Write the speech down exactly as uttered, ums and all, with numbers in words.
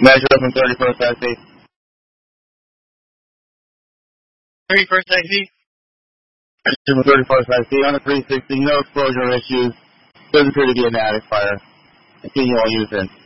Measure up from thirty-first I C. thirty-first I C. Measure from thirty-first I C on the three sixty. No exposure issues. Doesn't appear to be an attic fire. Continue on using.